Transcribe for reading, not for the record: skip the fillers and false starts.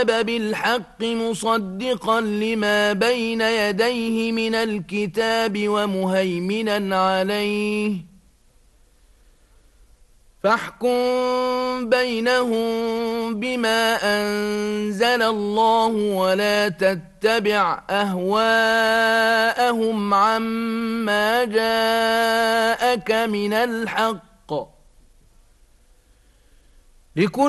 بالحق مصدقا لما بين يديه من الكتاب ومهيمنا عليه فاحكم بينهم بما أنزل الله ولا تتبع أهواءهم عما جاءك من الحق لكل